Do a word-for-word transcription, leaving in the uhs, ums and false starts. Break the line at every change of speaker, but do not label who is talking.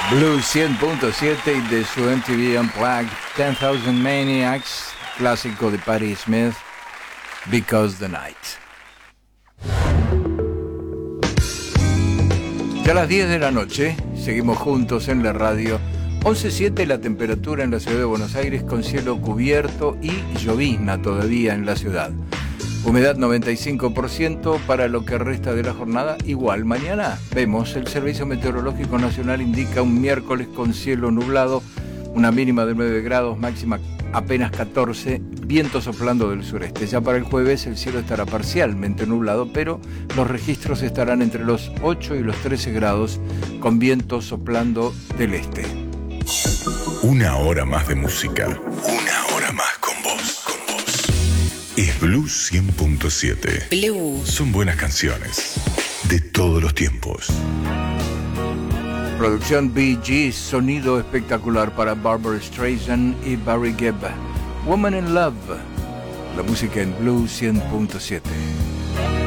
Blue cien punto siete y de su M T V Unplugged ten thousand Maniacs, clásico de Patti Smith, Because the Night. Ya a las diez de la noche, seguimos juntos en la radio. once siete la temperatura en la ciudad de Buenos Aires, con cielo cubierto y llovizna todavía en la ciudad. Humedad noventa y cinco por ciento para lo que resta de la jornada. Igual mañana vemos, el Servicio Meteorológico Nacional indica un miércoles con cielo nublado, una mínima de nueve grados, máxima apenas catorce, viento soplando del sureste. Ya para el jueves el cielo estará parcialmente nublado, pero los registros estarán entre los ocho y los trece grados, con viento soplando del este.
Una hora más de música, una hora más con vos. Es Blue cien punto siete.
Blue.
Son buenas canciones de todos los tiempos.
Producción Bee Gees, sonido espectacular para Barbra Streisand y Barry Gibb. Woman in Love, la música en Blue cien punto siete.